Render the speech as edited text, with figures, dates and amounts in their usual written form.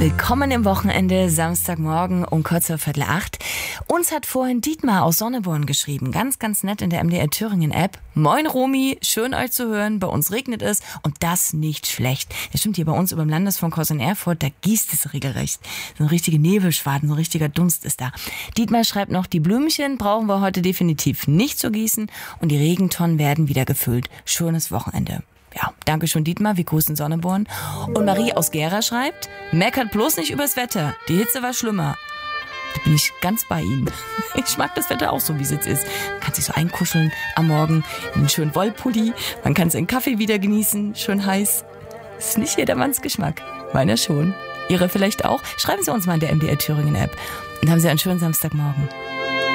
Willkommen im Wochenende, Samstagmorgen um kurz vor 7:45. Uns hat vorhin Dietmar aus Sonneborn geschrieben, ganz, ganz nett in der MDR Thüringen App. Moin Romy, schön euch zu hören, bei uns regnet es und das nicht schlecht. Das stimmt, hier bei uns über dem Landesfunk in Erfurt, da gießt es regelrecht. So eine richtige Nebelschwaden, so ein richtiger Dunst ist da. Dietmar schreibt noch, die Blümchen brauchen wir heute definitiv nicht zu gießen und die Regentonnen werden wieder gefüllt. Schönes Wochenende. Ja, danke schon Dietmar, wir grüßen Sonneborn. Und Marie aus Gera schreibt, meckert bloß nicht übers Wetter, die Hitze war schlimmer. Da bin ich ganz bei Ihnen. Ich mag das Wetter auch so, wie es jetzt ist. Man kann sich so einkuscheln am Morgen in einen schönen Wollpulli, man kann seinen Kaffee wieder genießen, schön heiß. Das ist nicht jedermanns Geschmack, meiner schon. Ihre vielleicht auch? Schreiben Sie uns mal in der MDR Thüringen App und haben Sie einen schönen Samstagmorgen.